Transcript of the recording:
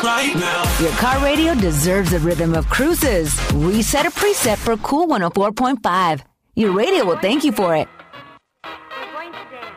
right now. Your car radio deserves a rhythm of cruises. Reset a preset for Cool 104.5. Your radio will thank you for it. We're going to dance.